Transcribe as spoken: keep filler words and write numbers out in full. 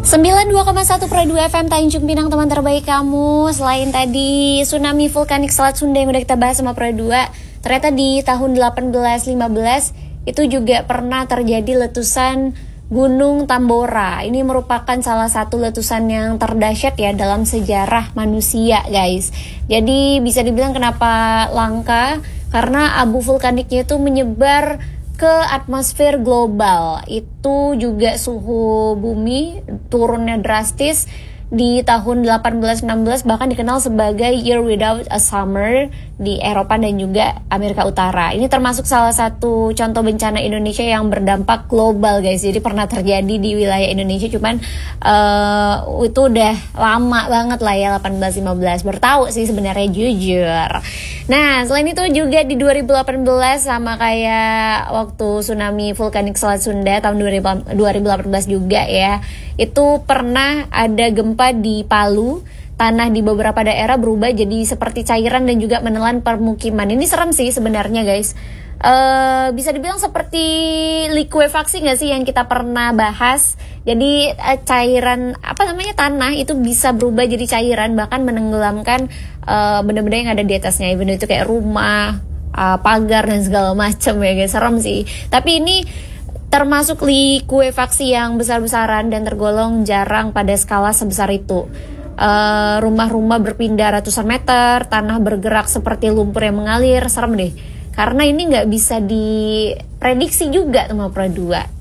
sembilan puluh dua koma satu Pro dua F M Tanjung Pinang, teman terbaik kamu. Selain tadi tsunami vulkanik Selat Sunda yang udah kita bahas sama Pro dua, ternyata di tahun delapan belas lima belas itu juga pernah terjadi letusan Gunung Tambora. Ini merupakan salah satu letusan yang terdahsyat ya dalam sejarah manusia, guys. Jadi bisa dibilang kenapa langka, karena abu vulkaniknya itu menyebar ke atmosfer global. Itu juga suhu bumi turunnya drastis di tahun delapan belas enam belas, bahkan dikenal sebagai Year Without a Summer di Eropa dan juga Amerika Utara. Ini termasuk salah satu contoh bencana Indonesia yang berdampak global, guys. Jadi pernah terjadi di wilayah Indonesia, cuman uh, itu udah lama banget lah ya, delapan belas lima belas. Bertahu sih sebenarnya, jujur. Nah, selain itu juga di dua ribu delapan belas, sama kayak waktu tsunami vulkanik Selat Sunda tahun dua ribu delapan belas juga ya, itu pernah ada gempa di Palu. Tanah di beberapa daerah berubah jadi seperti cairan dan juga menelan permukiman. Ini serem sih sebenarnya, guys. Uh, bisa dibilang seperti likuifaksi nggak sih yang kita pernah bahas. Jadi uh, cairan apa namanya tanah itu bisa berubah jadi cairan, bahkan menenggelamkan uh, benda-benda yang ada di atasnya. Benda itu kayak rumah, uh, pagar dan segala macam ya, guys. Serem sih. Tapi ini termasuk likuifaksi yang besar-besaran dan tergolong jarang pada skala sebesar itu. Uh, rumah-rumah berpindah ratusan meter, tanah bergerak seperti lumpur yang mengalir. Serem deh, karena ini nggak bisa diprediksi juga sama Pro dua.